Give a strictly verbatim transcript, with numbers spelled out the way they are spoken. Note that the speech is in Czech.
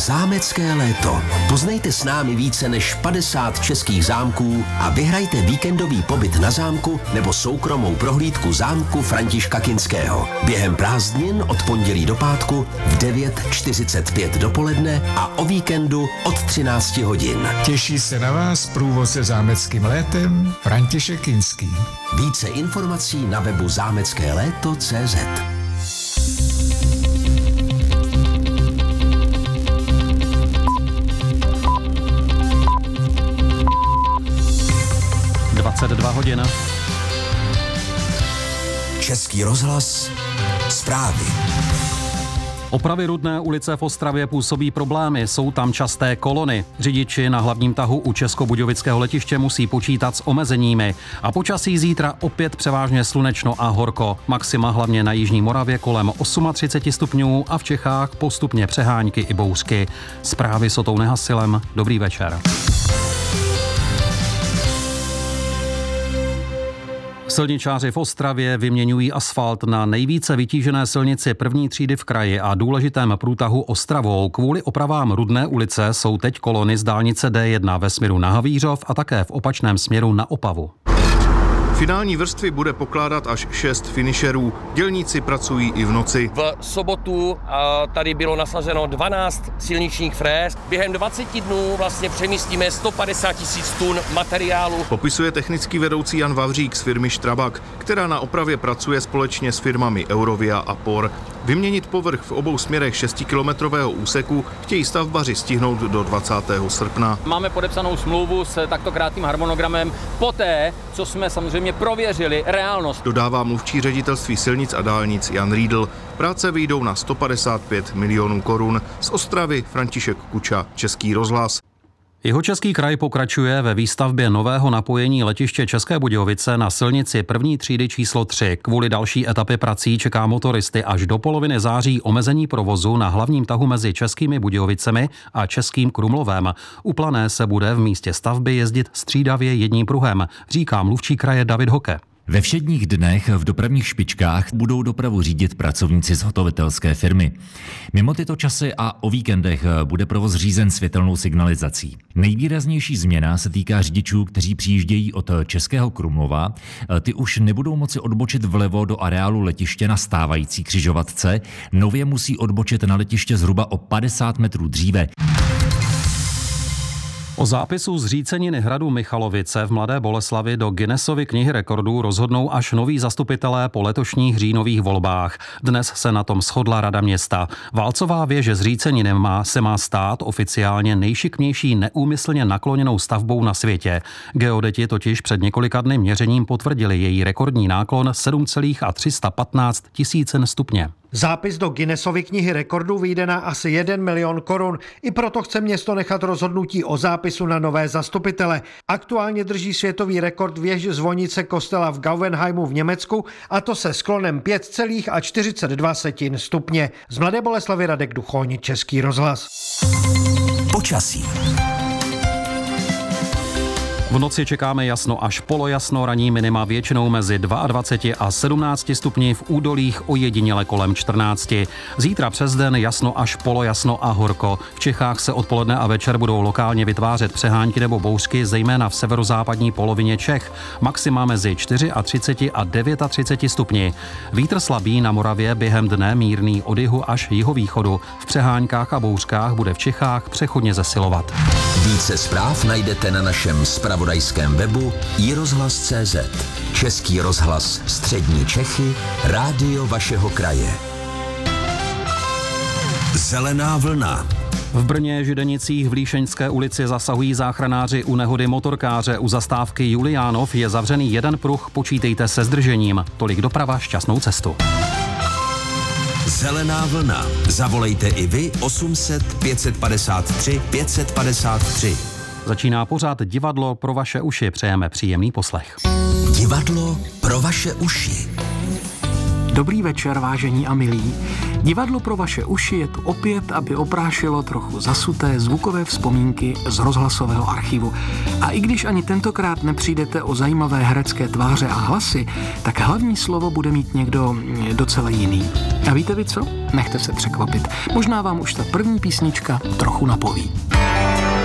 Zámecké léto. Poznejte s námi více než padesát českých zámků a vyhrajte víkendový pobyt na zámku nebo soukromou prohlídku zámku Františka Kinského. Během prázdnin od pondělí do pátku v devět čtyřicet pět dopoledne a o víkendu od třináct hodin. Těší se na vás průvodce zámeckým létem František Kinský. Více informací na webu zámecké léto tečka cé zet. dvacet dva hodin. Český rozhlas, zprávy. Opravy Rudné ulice v Ostravě působí problémy, jsou tam časté kolony. Řidiči na hlavním tahu u Českobudějovického letiště musí počítat s omezeními. A počasí zítra opět převážně slunečno a horko. Maxima hlavně na jižní Moravě kolem třicet osm stupňů a v Čechách postupně přehánky i bouřky. Zprávy s Otou Nehasilem. Dobrý večer. Silničáři v Ostravě vyměňují asfalt na nejvíce vytížené silnici první třídy v kraji a důležitém průtahu Ostravou. Kvůli opravám Rudné ulice jsou teď kolony z dálnice D jedna ve směru na Havířov a také v opačném směru na Opavu. Finální vrstvy bude pokládat až šest finišerů. Dělníci pracují i v noci. V sobotu tady bylo nasazeno dvanáct silničních fréz. Během dvacet dnů vlastně přemístíme sto padesát tisíc tun materiálu. Popisuje technický vedoucí Jan Vavřík z firmy Strabag, která na opravě pracuje společně s firmami Eurovia a Por. Vyměnit povrch v obou směrech šestikilometrového úseku chtějí stavbaři stihnout do dvacátého srpna. Máme podepsanou smlouvu s takto krátkým harmonogramem poté, co jsme samozřejmě prověřili reálnost. Dodává mluvčí ředitelství silnic a dálnic Jan Riedl. Práce vyjdou na sto padesát pět milionů korun. Z Ostravy František Kuča, Český rozhlas. Jihočeský kraj pokračuje ve výstavbě nového napojení letiště České Budějovice na silnici první třídy číslo tři. Kvůli další etapy prací čeká motoristy až do poloviny září omezení provozu na hlavním tahu mezi Českými Budějovicemi a Českým Krumlovem. U Plané se bude v místě stavby jezdit střídavě jedním pruhem, říká mluvčí kraje David Hoke. Ve všedních dnech v dopravních špičkách budou dopravu řídit pracovníci z hotovitelské firmy. Mimo tyto časy a o víkendech bude provoz řízen světelnou signalizací. Nejvýraznější změna se týká řidičů, kteří přijíždějí od Českého Krumlova. Ty už nebudou moci odbočit vlevo do areálu letiště na stávající křižovatce. Nově musí odbočit na letiště zhruba o padesát metrů dříve. O zápisu zříceniny hradu Michalovice v Mladé Boleslavi do Guinnessovy knihy rekordů rozhodnou až noví zastupitelé po letošních říjnových volbách. Dnes se na tom shodla Rada města. Válcová věže zříceniny má, se má stát oficiálně nejšikmější neúmyslně nakloněnou stavbou na světě. Geodeti totiž před několika dny měřením potvrdili její rekordní náklon sedm celých tři sta patnáct tisícin stupně. Zápis do Guinnessovy knihy rekordů vyjde na asi jeden milion korun. I proto chce město nechat rozhodnutí o zápisu na nové zastupitele. Aktuálně drží světový rekord věž zvonice kostela v Gauvenheimu v Německu, a to se sklonem pět celých čtyřicet dva stupně. Z Mladé Boleslavy Radek Duchoň, Český rozhlas. Počasí. V noci čekáme jasno až polojasno, ranní minima většinou mezi dvacet dva a sedmnáct stupni, v údolích ojediněle kolem čtrnáct. Zítra přes den jasno až polojasno a horko. V Čechách se odpoledne a večer budou lokálně vytvářet přehánky nebo bouřky, zejména v severozápadní polovině Čech. Maxima mezi třicet čtyři a třicet devět stupni. Vítr slabý na Moravě, během dne mírný od jihu až jihovýchodu. V přeháňkách a bouřkách bude v Čechách přechodně zesilovat. Více zpráv najdete na našem zpravodajském webu i rozhlas tečka cé zet. Český rozhlas Střední Čechy, rádio vašeho kraje. Zelená vlna. V Brně, Židenicích, v Líšeňské ulici zasahují záchranáři u nehody motorkáře. U zastávky Juliánov je zavřený jeden pruh, počítejte se zdržením. Tolik doprava, šťastnou cestu. Zelená vlna. Zavolejte i vy osm set pět set padesát tři pět set padesát tři. Začíná pořád Divadlo pro vaše uši. Přejeme příjemný poslech. Divadlo pro vaše uši. Dobrý večer, vážení a milí. Divadlo pro vaše uši je tu opět, aby oprášilo trochu zasuté zvukové vzpomínky z rozhlasového archivu. A i když ani tentokrát nepřijdete o zajímavé herecké tváře a hlasy, tak hlavní slovo bude mít někdo docela jiný. A víte vy co? Nechte se překvapit. Možná vám už ta první písnička trochu napoví.